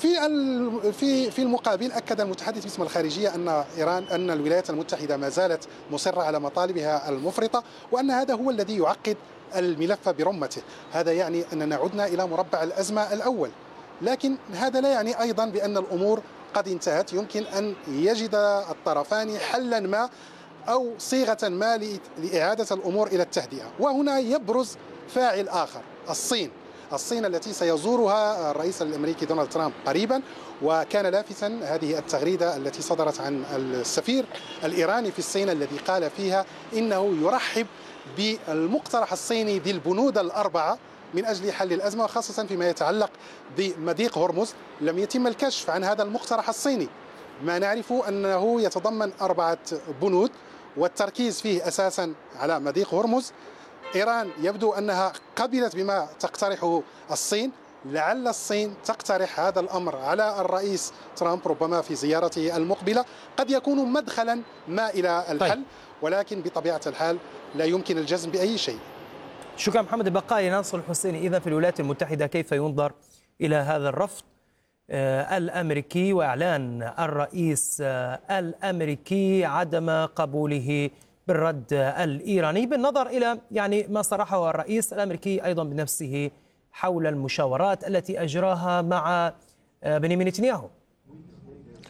في المقابل أكد المتحدث باسم الخارجية أن الولايات المتحدة ما زالت مصرة على مطالبها المفرطة، وأن هذا هو الذي يعقد الملف برمته. هذا يعني أننا عدنا إلى مربع الأزمة الأول، لكن هذا لا يعني أيضا بأن الأمور قد انتهت. يمكن أن يجد الطرفان حلا ما أو صيغة ما لإعادة الأمور إلى التهدئة. وهنا يبرز فاعل آخر، الصين التي سيزورها الرئيس الأمريكي دونالد ترامب قريبا. وكان لافتا هذه التغريدة التي صدرت عن السفير الإيراني في الصين، الذي قال فيها إنه يرحب بالمقترح الصيني ذي البنود الأربعة من أجل حل الأزمة، وخاصة فيما يتعلق بمضيق هرمز. لم يتم الكشف عن هذا المقترح الصيني. ما نعرف أنه يتضمن 4 بنود، والتركيز فيه أساسا على مضيق هرمز. إيران يبدو أنها قبلت بما تقترحه الصين. لعل الصين تقترح هذا الأمر على الرئيس ترامب ربما في زيارته المقبلة، قد يكون مدخلا ما إلى الحل. ولكن بطبيعة الحال لا يمكن الجزم بأي شيء. شكرا محمد البقالي. ناصر الحسيني، إذا في الولايات المتحدة كيف ينظر إلى هذا الرفض الأمريكي وإعلان الرئيس الأمريكي عدم قبوله بالرد الإيراني، بالنظر إلى ما صرحه الرئيس الأمريكي أيضا بنفسه حول المشاورات التي أجراها مع بنيامين نتنياهو؟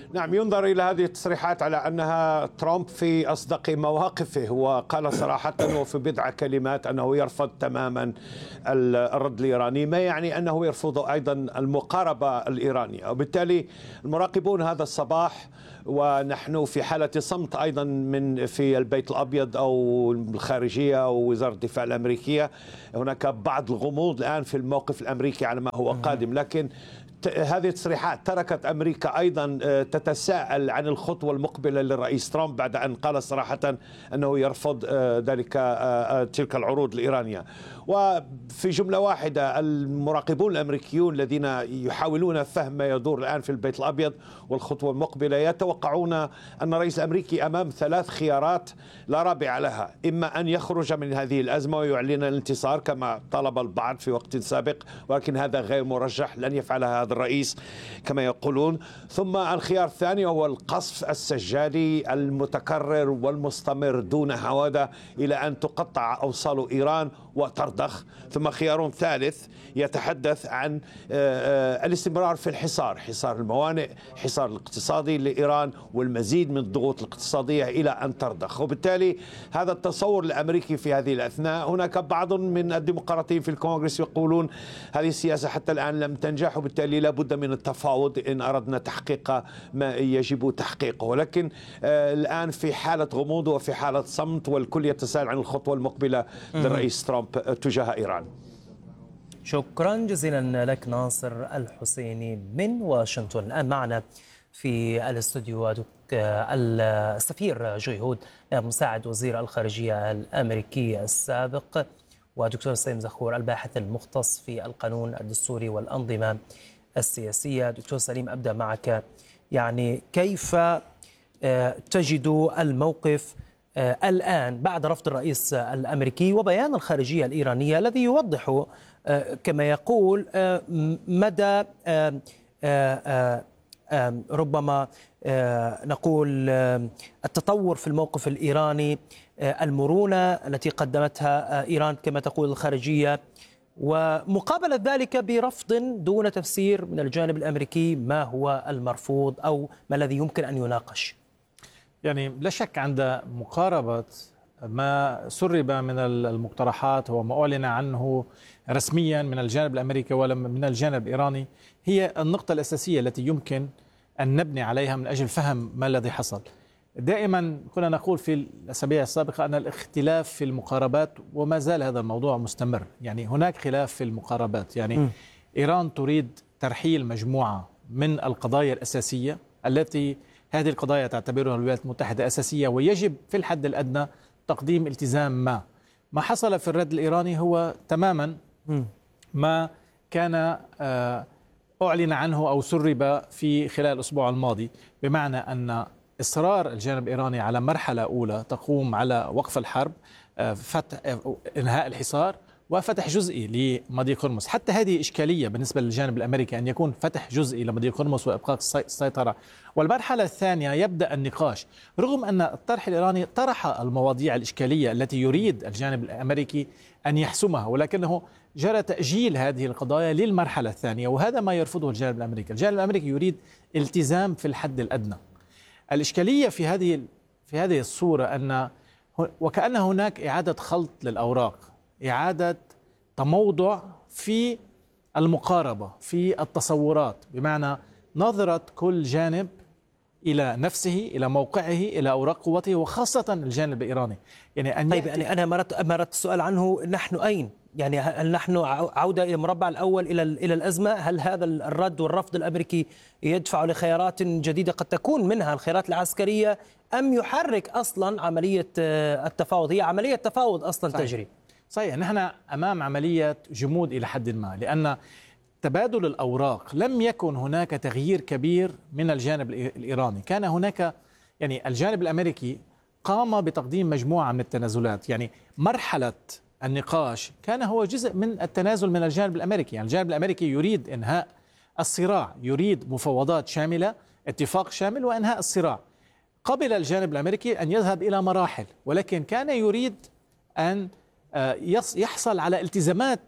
نعم، ينظر إلى هذه التصريحات على أنها ترامب في أصدق مواقفه، وقال صراحة وفي بضع كلمات أنه يرفض تماما الرد الإيراني، ما يعني أنه يرفض أيضا المقاربة الإيرانية. وبالتالي المراقبون هذا الصباح ونحن في حالة صمت أيضا في البيت الأبيض أو الخارجية أو وزارة الدفاع الأمريكية، هناك بعض الغموض الآن في الموقف الأمريكي على ما هو قادم، لكن هذه التصريحات تركت أمريكا أيضا تتساءل عن الخطوة المقبلة للرئيس ترامب بعد أن قال صراحة أنه يرفض تلك العروض الإيرانية. وفي جملة واحدة، المراقبون الأمريكيون الذين يحاولون فهم ما يدور الآن في البيت الأبيض والخطوة المقبلة يتوقعون أن الرئيس الأمريكي أمام 3 خيارات لا رابع لها: إما أن يخرج من هذه الأزمة ويعلن الانتصار كما طلب البعض في وقت سابق، ولكن هذا غير مرجح، لن يفعلها هذا الرئيس كما يقولون. ثم الخيار الثاني هو القصف السجالي المتكرر والمستمر دون هوادة إلى أن تقطع أوصال إيران وترضخ. ثم خيار ثالث يتحدث عن الاستمرار في الحصار، حصار الموانئ، حصار الاقتصادي لإيران، والمزيد من الضغوط الاقتصادية إلى أن ترضخ. وبالتالي هذا التصور الأمريكي في هذه الأثناء، هناك بعض من الديمقراطيين في الكونغرس يقولون هذه السياسة حتى الآن لم تنجح، وبالتالي لا بد من التفاوض إن أردنا تحقيق ما يجب تحقيقه. ولكن الآن في حالة غموض وفي حالة صمت، والكل يتساءل عن الخطوة المقبلة للرئيس ترامب تجاه إيران. شكرا جزيلا لك ناصر الحسيني من واشنطن. الآن معنا في الاستوديو السفير جوي هود مساعد وزير الخارجية الأمريكي السابق، ودكتور سليم زخور الباحث المختص في القانون الدستوري والأنظمة السياسية. دكتور سليم، أبدأ معك، يعني كيف تجد الموقف الآن بعد رفض الرئيس الأمريكي وبيان الخارجية الإيرانية الذي يوضح كما يقول مدى ربما نقول التطور في الموقف الإيراني، المرونة التي قدمتها إيران كما تقول الخارجية، ومقابلة ذلك برفض دون تفسير من الجانب الأمريكي ما هو المرفوض أو ما الذي يمكن أن يناقش؟ يعني لا شك عند مقاربة ما سرب من المقترحات وما أعلن عنه رسميا من الجانب الأمريكي ومن الجانب الإيراني، هي النقطة الأساسية التي يمكن أن نبني عليها من أجل فهم ما الذي حصل. دائما كنا نقول في الأسابيع السابقة أن الاختلاف في المقاربات، وما زال هذا الموضوع مستمر، يعني هناك خلاف في المقاربات. يعني إيران تريد ترحيل مجموعة من القضايا الأساسية التي هذه القضايا تعتبرها الولايات المتحدة أساسية، ويجب في الحد الأدنى تقديم التزام ما حصل في الرد الإيراني هو تماما ما كان أعلن عنه أو سرب في خلال الأسبوع الماضي، بمعنى أن إصرار الجانب الإيراني على مرحلة أولى تقوم على وقف الحرب، إنهاء الحصار وفتح جزئي لمضيق هرمز. حتى هذه إشكالية بالنسبة للجانب الأمريكي أن يكون فتح جزئي لمضيق هرمز وإبقاء السيطرة. والمرحلة الثانية يبدأ النقاش، رغم أن الطرح الإيراني طرح المواضيع الإشكالية التي يريد الجانب الأمريكي أن يحسمها، ولكنه جرى تأجيل هذه القضايا للمرحلة الثانية، وهذا ما يرفضه الجانب الأمريكي. الجانب الأمريكي يريد التزام في الحد الأدنى. الإشكالية في هذه الصورة أن وكأن هناك إعادة خلط للأوراق، إعادة تموضع في المقاربة في التصورات، بمعنى نظرة كل جانب إلى نفسه، إلى موقعه، إلى أوراق قوته، وخاصة الجانب الإيراني. يعني طيب، يعني أنا مرت السؤال عنه، نحن أين؟ يعني هل نحن عودة إلى المربع الأول إلى الأزمة؟ هل هذا الرد والرفض الأمريكي يدفع لخيارات جديدة قد تكون منها الخيارات العسكرية، أم يحرك أصلا عملية التفاوض؟ هي عملية تفاوض أصلا تجري. صحيح، نحن أمام عملية جمود إلى حد ما، لأن تبادل الأوراق لم يكن هناك تغيير كبير من الجانب الإيراني. كان هناك يعني الجانب الأمريكي قام بتقديم مجموعة من التنازلات، يعني مرحلة النقاش كان هو جزء من التنازل من الجانب الأمريكي. يعني الجانب الأمريكي يريد إنهاء الصراع، يريد مفاوضات شاملة، اتفاق شامل وإنهاء الصراع. قبل الجانب الأمريكي أن يذهب إلى مراحل، ولكن كان يريد أن يحصل على التزامات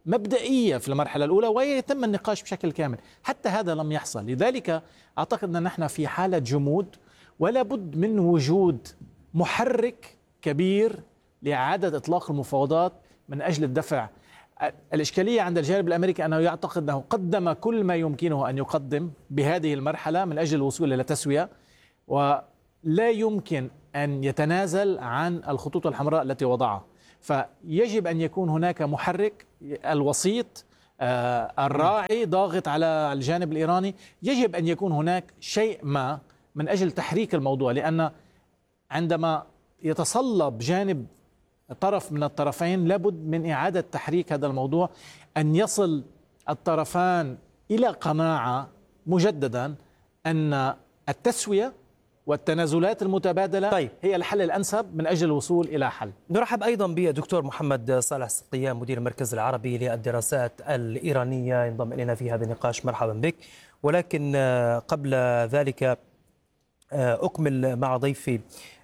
مبدئية في المرحلة الأولى ويتم النقاش بشكل كامل. حتى هذا لم يحصل، لذلك أعتقد أن نحن في حالة جمود، ولا بد من وجود محرك كبير لإعادة إطلاق المفاوضات من أجل الدفع. الإشكالية عند الجانب الأمريكي أنه يعتقد أنه قدم كل ما يمكنه أن يقدم بهذه المرحلة من أجل الوصول إلى تسوية، ولا يمكن أن يتنازل عن الخطوط الحمراء التي وضعها. فيجب أن يكون هناك محرك الوسيط الراعي ضاغط على الجانب الإيراني. يجب أن يكون هناك شيء ما من أجل تحريك الموضوع، لأن عندما يتصلب جانب طرف من الطرفين لابد من إعادة تحريك هذا الموضوع، أن يصل الطرفان إلى قناعة مجددا أن التسوية والتنازلات المتبادلة هي الحل الأنسب من أجل الوصول إلى حل. نرحب أيضا بالدكتور محمد صالح السقيان مدير المركز العربي للدراسات الإيرانية، ينضم إلينا في هذا النقاش. مرحبا بك. ولكن قبل ذلك أكمل مع ضيفي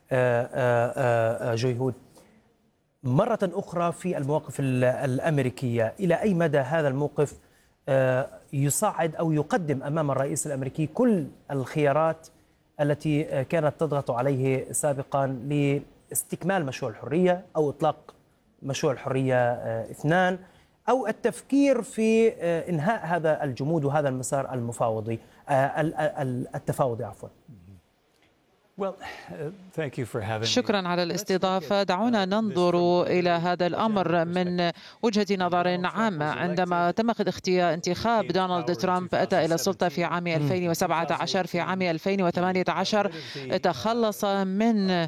جيهود مرة أخرى في المواقف الأمريكية. إلى أي مدى هذا الموقف يصعد أو يقدم أمام الرئيس الأمريكي كل الخيارات التي كانت تضغط عليه سابقا لاستكمال مشروع الحرية أو إطلاق مشروع الحرية 2 أو التفكير في إنهاء هذا الجمود وهذا المسار المفاوضي التفاوضي عفوا. شكرا على الاستضافة. دعونا ننظر إلى هذا الأمر من وجهة نظر عامة. عندما تم انتخاب دونالد ترامب أتى إلى السلطة في عام 2017. في عام 2018 تخلص من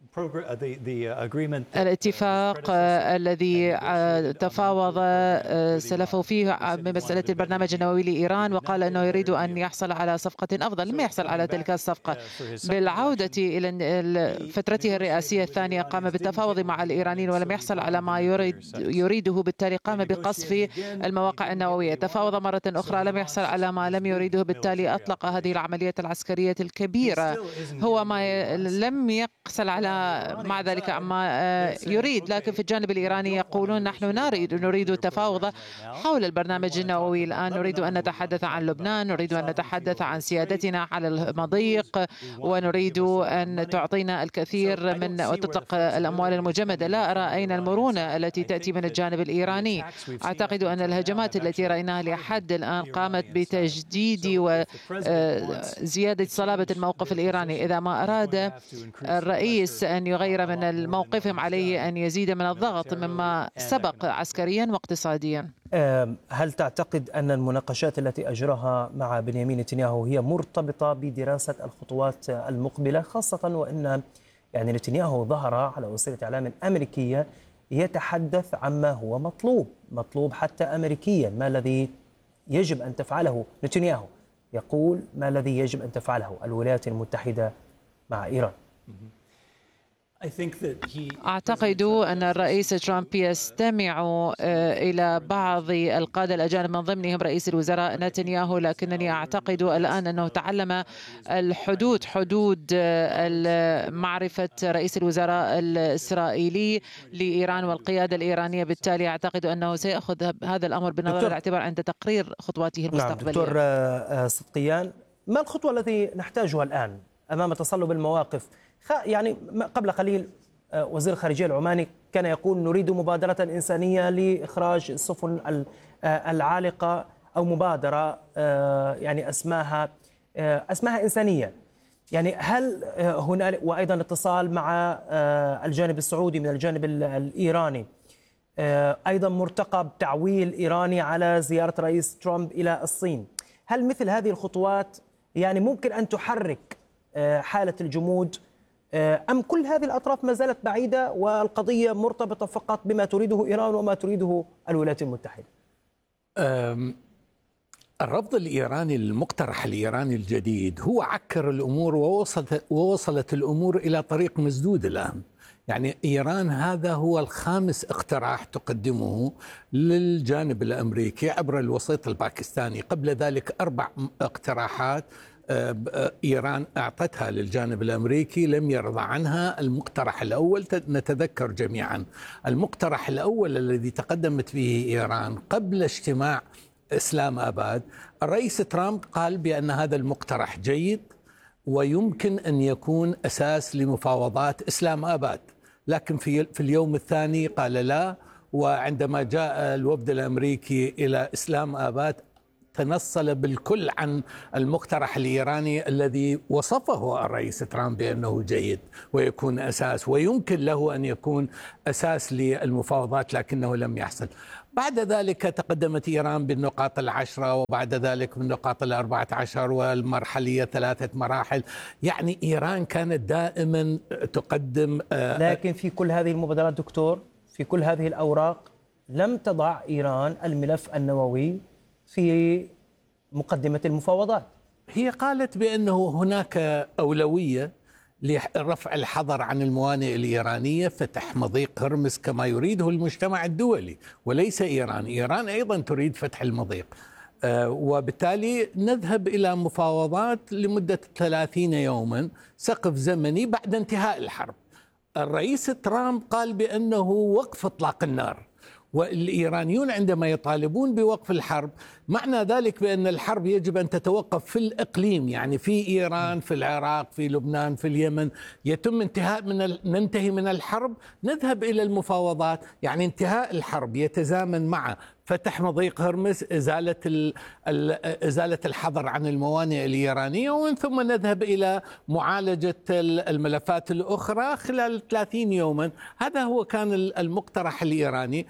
الاتفاق الذي تفاوض سلفه فيه بمسألة البرنامج النووي لإيران، وقال أنه يريد أن يحصل على صفقة أفضل. لم يحصل على تلك الصفقة. بالعودة إلى فترته الرئاسية الثانية قام بالتفاوض مع الإيرانيين ولم يحصل على ما يريده، بالتالي قام بقصف المواقع النووية. تفاوض مرة أخرى لم يحصل على ما لم يريده، بالتالي أطلق هذه العملية العسكرية الكبيرة. هو ما لم يحصل على مع ذلك ما يريد، لكن في الجانب الإيراني يقولون نحن نريد التفاوض حول البرنامج النووي. الآن نريد أن نتحدث عن لبنان، نريد أن نتحدث عن سيادتنا على المضيق، ونريد أن تعطينا الكثير من وتطلق الأموال المجمدة. لا أرى أين المرونة التي تأتي من الجانب الإيراني. أعتقد أن الهجمات التي رأيناها لحد الآن قامت بتجديد وزيادة صلابة الموقف الإيراني. إذا ما أراد الرئيس أن يغير من الموقفهم عليه أن يزيد من الضغط مما سبق عسكريا واقتصاديا. هل تعتقد أن المناقشات التي أجراها مع بنيامين نتنياهو هي مرتبطة بدراسة الخطوات المقبلة، خاصة وأن يعني نتنياهو ظهر على وسيلة إعلام أمريكية يتحدث عما هو مطلوب حتى أمريكيا؟ ما الذي يجب أن تفعله نتنياهو؟ يقول ما الذي يجب أن تفعله الولايات المتحدة مع إيران؟ أعتقد أن الرئيس ترامب يستمع إلى بعض القادة الأجانب من ضمنهم رئيس الوزراء نتنياهو، لكنني أعتقد الآن أنه تعلم حدود معرفة رئيس الوزراء الإسرائيلي لإيران والقيادة الإيرانية. بالتالي أعتقد أنه سيأخذ هذا الأمر بنظر الاعتبار عند تقرير خطواته المستقبلية. دكتور صدقيان، ما الخطوة التي نحتاجها الآن أمام تصلب المواقف؟ يعني قبل قليل وزير الخارجية العماني كان يقول نريد مبادرة إنسانية لإخراج السفن العالقة أو مبادرة يعني أسماها إنسانية. يعني هل هنالك وأيضا اتصال مع الجانب السعودي من الجانب الإيراني، أيضا مرتقب تعويل إيراني على زيارة رئيس ترامب إلى الصين؟ هل مثل هذه الخطوات يعني ممكن أن تحرك حالة الجمود، أم كل هذه الأطراف ما زالت بعيدة والقضية مرتبطة فقط بما تريده إيران وما تريده الولايات المتحدة؟ الرفض الإيراني المقترح الإيراني الجديد هو عكر الأمور ووصلت الأمور إلى طريق مسدود الآن. يعني إيران هذا هو الخامس اقتراح تقدمه للجانب الأمريكي عبر الوسيط الباكستاني. قبل ذلك 4 اقتراحات إيران أعطتها للجانب الأمريكي لم يرضى عنها. المقترح الأول نتذكر جميعا، المقترح الأول الذي تقدمت به إيران قبل اجتماع إسلام آباد، الرئيس ترامب قال بأن هذا المقترح جيد ويمكن أن يكون أساس لمفاوضات إسلام آباد، لكن في اليوم الثاني قال لا. وعندما جاء الوفد الأمريكي إلى إسلام آباد تنصل بالكل عن المقترح الإيراني الذي وصفه الرئيس ترامب بأنه جيد ويكون أساس ويمكن له أن يكون أساس للمفاوضات، لكنه لم يحصل. بعد ذلك تقدمت إيران بالنقاط 10، وبعد ذلك بالنقاط 14 والمرحلية 3 مراحل. يعني إيران كانت دائما تقدم لكن في كل هذه المبادرات دكتور، في كل هذه الأوراق لم تضع إيران الملف النووي في مقدمة المفاوضات. هي قالت بأنه هناك أولوية لرفع الحظر عن الموانئ الإيرانية، فتح مضيق هرمز كما يريده المجتمع الدولي وليس إيران. إيران أيضا تريد فتح المضيق، وبالتالي نذهب إلى مفاوضات لمدة 30 يوما، سقف زمني بعد انتهاء الحرب. الرئيس ترامب قال بأنه وقف إطلاق النار، والإيرانيون عندما يطالبون بوقف الحرب معنى ذلك بأن الحرب يجب أن تتوقف في الإقليم، يعني في إيران، في العراق، في لبنان، في اليمن، يتم ننتهي من الحرب، نذهب إلى المفاوضات. يعني انتهاء الحرب يتزامن مع فتح مضيق هرمز، إزالة الحظر عن الموانئ الإيرانية، ومن ثم نذهب إلى معالجة الملفات الأخرى خلال 30 يوما. هذا هو كان المقترح الإيراني.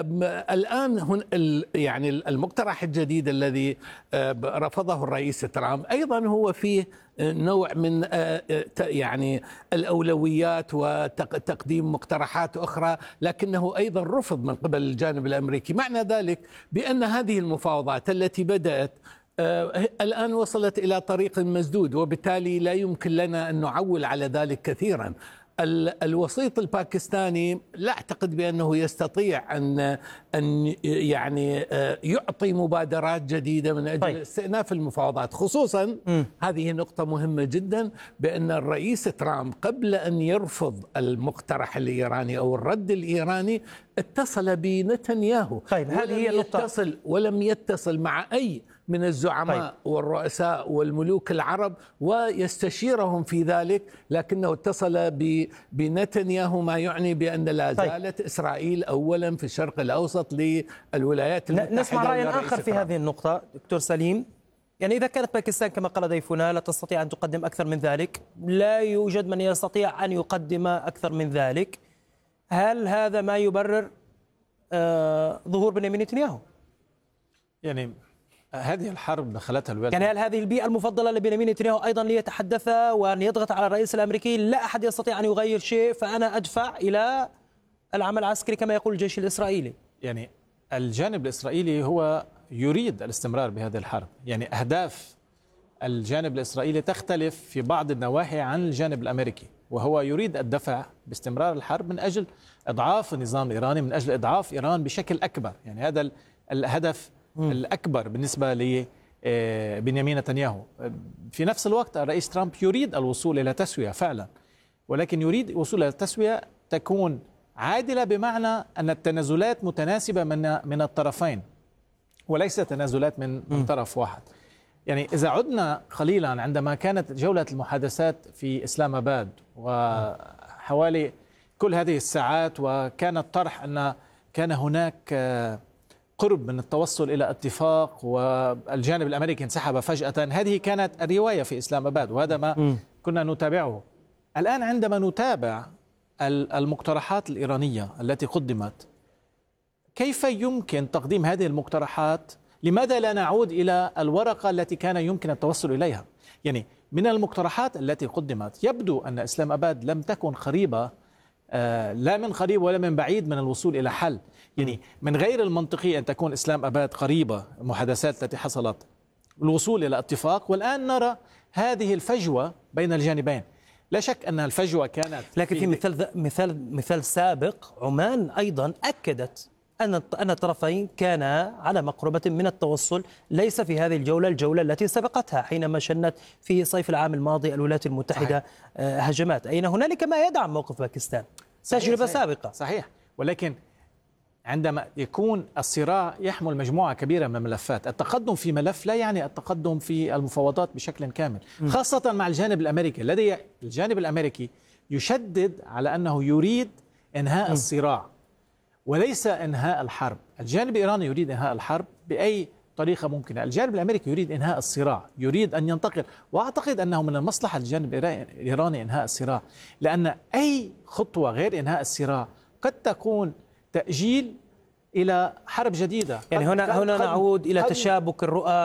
الآن يعني المقترح الجديد الذي رفضه الرئيس ترامب أيضا هو فيه نوع من يعني الأولويات وتقديم مقترحات أخرى، لكنه أيضا رفض من قبل الجانب الأمريكي. معنى ذلك بأن هذه المفاوضات التي بدأت الآن وصلت إلى طريق مسدود، وبالتالي لا يمكن لنا أن نعول على ذلك كثيرا. الوسيط الباكستاني لا أعتقد بأنه يستطيع أن يعني يعطي مبادرات جديدة من أجل استئناف المفاوضات، خصوصا هذه نقطة مهمة جدا، بأن الرئيس ترامب قبل أن يرفض المقترح الإيراني أو الرد الإيراني اتصل بنتنياهو. هذه هي النقطة. ولم يتصل مع أي من الزعماء والرؤساء والملوك العرب ويستشيرهم في ذلك، لكنه اتصل بنتنياهو، ما يعني بأن لا زالت إسرائيل أولا في الشرق الأوسط للولايات المتحدة. نسمع رأي آخر في هذه النقطة دكتور سليم. يعني إذا كانت باكستان كما قال ضيفنا لا تستطيع أن تقدم أكثر من ذلك، لا يوجد من يستطيع أن يقدم أكثر من ذلك، هل هذا ما يبرر ظهور بنيامين نتنياهو؟ يعني هذه الحرب دخلتها الولايات، يعني هل هذه البيئة المفضلة لبنيامين نتنياهو أيضا ليتحدث وأن يضغط على الرئيس الأمريكي لا أحد يستطيع أن يغير شيء فأنا أدفع إلى العمل العسكري كما يقول الجيش الإسرائيلي؟ يعني الجانب الإسرائيلي هو يريد الاستمرار بهذه الحرب، يعني أهداف الجانب الإسرائيلي تختلف في بعض النواحي عن الجانب الأمريكي، وهو يريد الدفع باستمرار الحرب من أجل إضعاف النظام الإيراني، من أجل إضعاف إيران بشكل أكبر. يعني هذا الهدف الأكبر بالنسبة لبنيامين نتنياهو. في نفس الوقت الرئيس ترامب يريد الوصول إلى تسوية فعلا، ولكن يريد الوصول إلى تسوية تكون عادلة، بمعنى أن التنازلات متناسبة من الطرفين وليس تنازلات من طرف واحد. يعني إذا عدنا قليلا عندما كانت جولة المحادثات في إسلام آباد وحوالي كل هذه الساعات، وكان الطرح أن كان هناك قرب من التوصل إلى اتفاق والجانب الأمريكي انسحب فجأة، هذه كانت الرواية في إسلام آباد وهذا ما كنا نتابعه. الآن عندما نتابع المقترحات الإيرانية التي قدمت، كيف يمكن تقديم هذه المقترحات؟ لماذا لا نعود إلى الورقة التي كان يمكن التوصل إليها؟ يعني من المقترحات التي قدمت يبدو أن إسلام آباد لم تكن قريبة، لا من قريب ولا من بعيد من الوصول إلى حل. يعني من غير المنطقي أن تكون إسلام آباد قريبة المحادثات التي حصلت الوصول إلى اتفاق، والآن نرى هذه الفجوة بين الجانبين. لا شك أن الفجوة كانت، لكن في مثال سابق عمان أيضا أكدت أن الطرفين كانا على مقربة من التوصل، ليس في هذه الجولة التي سبقتها حينما شنت في صيف العام الماضي الولايات المتحدة هجمات. أين هنالك ما يدعم موقف باكستان، تجربة سابقة. صحيح، ولكن عندما يكون الصراع يحمل مجموعة كبيرة من الملفات، التقدم في ملف لا يعني التقدم في المفاوضات بشكل كامل، خاصة مع الجانب الأمريكي. لدي الجانب الأمريكي يشدد على أنه يريد إنهاء الصراع وليس إنهاء الحرب. الجانب الإيراني يريد إنهاء الحرب بأي طريقة ممكنة، الجانب الأمريكي يريد إنهاء الصراع، يريد أن ينتقل. وأعتقد أنه من المصلحة الجانب الإيراني إنهاء الصراع، لأن أي خطوة غير إنهاء الصراع قد تكون تأجيل إلى حرب جديدة. يعني هنا نعود إلى تشابك الرؤى